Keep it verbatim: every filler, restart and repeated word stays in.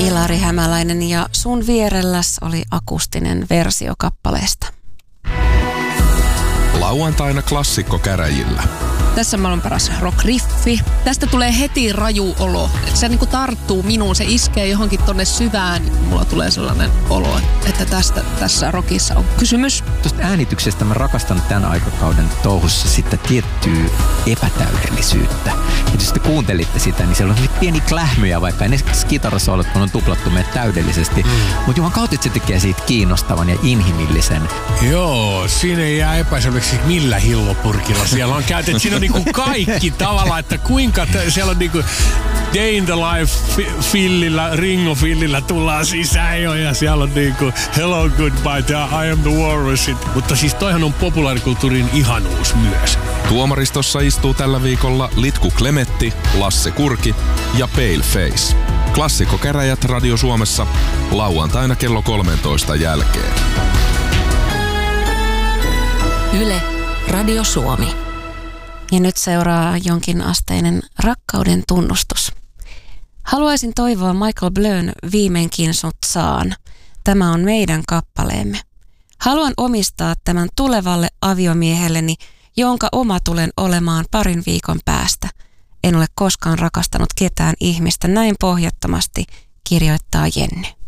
Ilari Hämäläinen ja Sun vierelläs oli akustinen versio kappaleesta. Lauantaina klassikko käräjillä. Tässä on maailman paras rock-riffi. Tästä tulee heti raju olo. Se niinku tarttuu minuun, se iskee johonkin tonne syvään. Mulla tulee sellainen olo, että tästä tässä rockissa on kysymys. Tuosta äänityksestä mä rakastan tämän aikakauden touhussa sitten tiettyä epätäydellisyyttä. Ja jos te kuuntelitte sitä, niin siellä on pieni klähmyjä, vaikka ne kitarasoolot on tuplattu meidät täydellisesti. Mm. Mutta Juhan kautta se tekee siitä kiinnostavan ja inhimillisen. Joo, siinä ei jää epäselväksi millä hillopurkilla siellä on käytetty. Siinä on niinku kaikki tavallaan, että kuinka t- siellä on niinku Day in the Life fillillä, Ringo fillillä tullaan sisään jo ja siellä on niinku Hello Goodbye, I am the walrus. Mutta siis toihan on populaarikulttuurin ihanuus myös. Tuomaristossa istuu tällä viikolla Litku Klemetti, Lasse Kurki ja Paleface. Klassikkokäräjät Radio Suomessa lauantaina kello kolmetoista jälkeen. Yle, Radio Suomi. Ja nyt seuraa jonkin asteinen rakkauden tunnustus. Haluaisin toivoa Michael Blön Viimeinkin sut saan. Tämä on meidän kappaleemme. Haluan omistaa tämän tulevalle aviomiehelleni, jonka oma tulen olemaan parin viikon päästä. En ole koskaan rakastanut ketään ihmistä näin pohjattomasti, kirjoittaa Jenny.